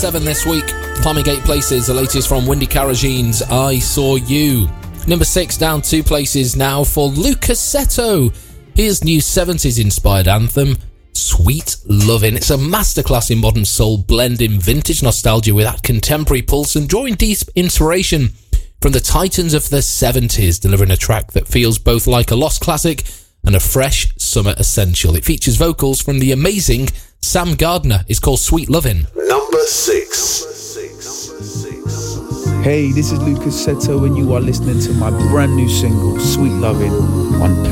7 this week. Climbing 8 places, the latest from Wendy Karajine's I Saw You. Number 6, down 2 places now for Lucas Seto. His new 70s-inspired anthem, Sweet Lovin'. It's a masterclass in modern soul, blending vintage nostalgia with that contemporary pulse and drawing deep inspiration from the titans of the 70s, delivering a track that feels both like a lost classic and a fresh summer essential. It features vocals from the amazing Sam Gardner. It's called Sweet Lovin'. Number 6. Hey, this is Lucas Seto and you are listening to my brand new single, Sweet Lovin', on